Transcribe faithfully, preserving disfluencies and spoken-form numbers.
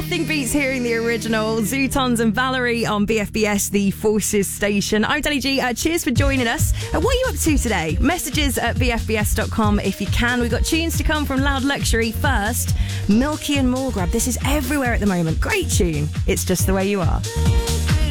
Nothing beats hearing the original. Zootons and Valerie on B F B S, the Forces station. I'm Danny G. Uh, cheers for joining us. Uh, what are you up to today? Messages at b f b s dot com if you can. We've got tunes to come from Loud Luxury. First, Milky and Morgrab. This is everywhere at the moment. Great tune. It's Just the Way You Are.